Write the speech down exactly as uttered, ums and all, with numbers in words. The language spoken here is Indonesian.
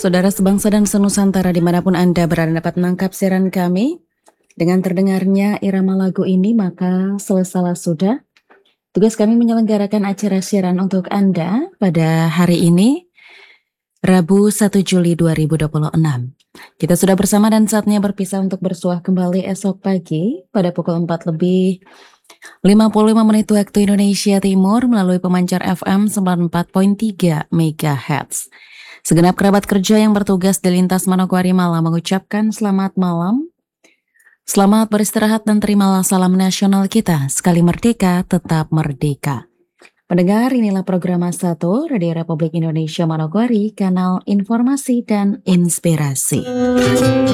Saudara sebangsa dan senusantara dimanapun Anda berada dapat menangkap siaran kami. Dengan terdengarnya irama lagu ini maka selesai sudah tugas kami menyelenggarakan acara siaran untuk Anda pada hari ini, Rabu satu Juli dua ribu dua puluh enam. Kita sudah bersama dan saatnya berpisah untuk bersuah kembali esok pagi pada pukul empat lebih lima puluh lima menit waktu Indonesia Timur melalui pemancar F M sembilan puluh empat koma tiga megahertz. Segenap kerabat kerja yang bertugas di lintas Manokwari Malang mengucapkan selamat malam. Selamat beristirahat dan terimalah salam nasional kita. Sekali merdeka, tetap merdeka. Pendengar, inilah program satu Radio Republik Indonesia Manokwari, kanal informasi dan inspirasi.